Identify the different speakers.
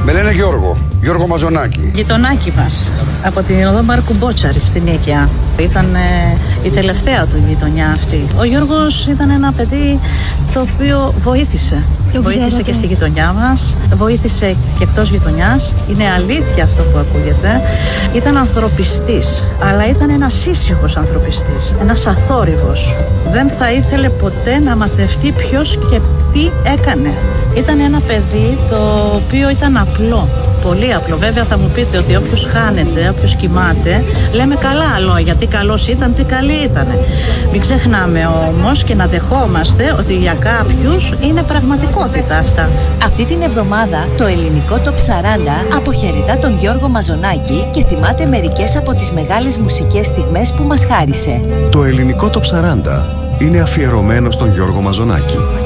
Speaker 1: Με λένε Γιώργο Μαζονάκη.
Speaker 2: Γειτονάκι μας, από την οδό Μάρκου Μπότσαρη στην Νίκαια. Ήταν η τελευταία του γειτονιά αυτή. Ο Γιώργος ήταν ένα παιδί το οποίο βοήθησε. Βοήθησε και στη γειτονιά μας, βοήθησε και εκτός γειτονιάς. Είναι αλήθεια αυτό που ακούγεται. Ήταν ανθρωπιστής, αλλά ήταν ένας ήσυχος ανθρωπιστής, ένας αθόρυβος. Δεν θα ήθελε ποτέ να μαθευτεί ποιος και τι έκανε. Ήταν ένα παιδί το οποίο ήταν απλό. Πολύ απλό. Βέβαια θα μου πείτε ότι όποιος χάνεται, όποιος κοιμάται, λέμε καλά λόγια, τι καλός ήταν, τι καλή ήταν. Μην ξεχνάμε όμως και να δεχόμαστε ότι για κάποιους είναι πραγματικότητα αυτά.
Speaker 3: Αυτή την εβδομάδα το ελληνικό Top 40 αποχαιρετά τον Γιώργο Μαζονάκη και θυμάται μερικές από τις μεγάλες μουσικές στιγμές που μας χάρισε.
Speaker 4: Το ελληνικό Top 40 είναι αφιερωμένο στον Γιώργο Μαζονάκη.